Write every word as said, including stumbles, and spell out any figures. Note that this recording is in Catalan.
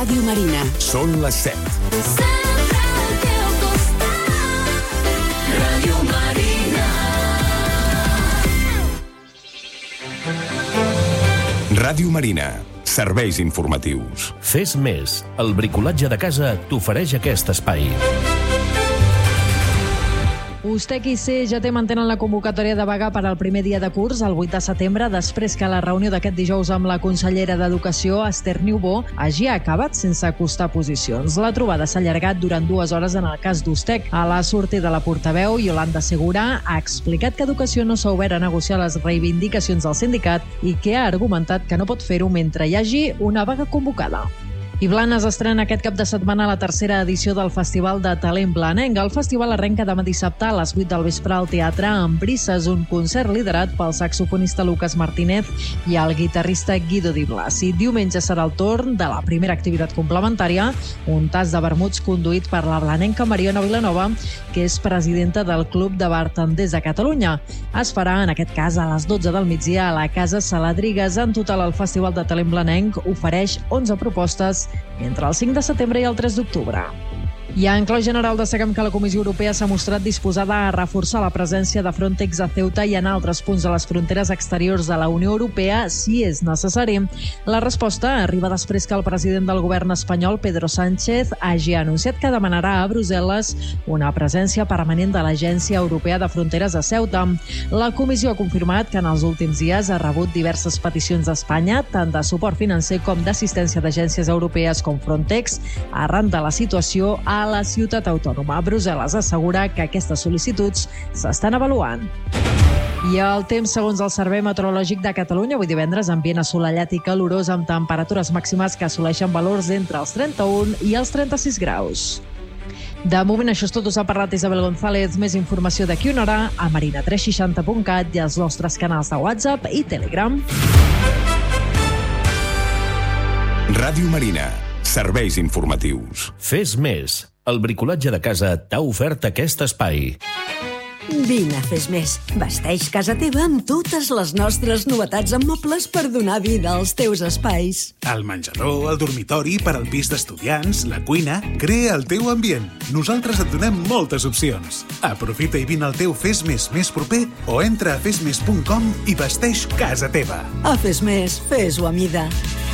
Ràdio Marina. Són les set. Sempre al teu costat. Ràdio Marina. Ràdio Marina. Serveis informatius. Fes més. El bricolatge de casa t'ofereix aquest espai. Ustec i C G T mantenen la convocatòria de vaga per al primer dia de curs, el vuit de setembre, després que la reunió d'aquest dijous amb la consellera d'Educació, Esther Niubó, hagi acabat sense acostar posicions. La trobada s'ha allargat durant dues hores en el cas d'Ustec. A la sortida, la portaveu, Iolanda Segura, ha explicat que Educació no s'ha obert a negociar les reivindicacions del sindicat i que ha argumentat que no pot fer-ho mentre hi hagi una vaga convocada. I Blanes estrena aquest cap de setmana la tercera edició del Festival de Talent Blanenc. El festival arrenca demà dissabte a les vuit del vespre al Teatre Embrisses, un concert liderat pel saxofonista Lucas Martínez i el guitarrista Guido Di Blasi. Diumenge serà el torn de la primera activitat complementària, un tas de vermuts conduït per la blanenca Mariona Vilanova, que és presidenta del Club de Bartenders de Catalunya. Es farà, en aquest cas, a les dotze del migdia a la Casa Saladrigues. En total, el Festival de Talent Blanenc ofereix onze propostes entre el cinc de setembre i el tres d'octubre. I en clau general destaquem que la Comissió Europea s'ha mostrat disposada a reforçar la presència de Frontex a Ceuta i en altres punts de les fronteres exteriors de la Unió Europea si és necessari. La resposta arriba després que el president del govern espanyol, Pedro Sánchez, hagi anunciat que demanarà a Brussel·les una presència permanent de l'Agència Europea de Fronteres a Ceuta. La Comissió ha confirmat que en els últims dies ha rebut diverses peticions d'Espanya, tant de suport financer com d'assistència d'agències europees com Frontex, arran de la situació a la ciutat autònoma. Brussel·les assegura que aquestes sol·licituds s'estan avaluant. I el temps, segons el Servei Meteorològic de Catalunya, avui divendres, ambient assolellat i calorós amb temperatures màximes que assoleixen valors entre els trenta-un i els trenta-sis graus. De moment això és tot, us ha parlat Isabel González. Més informació d'aquí una hora a marina tres seixanta punt cat i als nostres canals de WhatsApp i Telegram. Ràdio Marina. Serveis informatius. Fes més. El bricolatge de casa t'ha ofert aquest espai. Vine a Fes Més. Vesteix casa teva amb totes les nostres novetats en mobles per donar vida als teus espais. El menjador, el dormitori, per al pis d'estudiants, la cuina... Crea el teu ambient. Nosaltres et donem moltes opcions. Aprofita i vine al teu Fes Més més proper o entra a fes més punt com i vesteix casa teva. A Fes Més, fes-ho a mida.